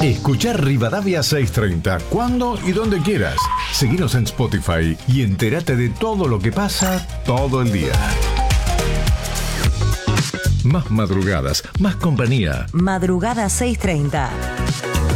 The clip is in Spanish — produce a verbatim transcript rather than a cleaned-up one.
Escuchar Rivadavia seiscientos treinta cuando y donde quieras. Seguinos en Spotify y entérate de todo lo que pasa todo el día. Más madrugadas, más compañía. Madrugada seiscientos treinta.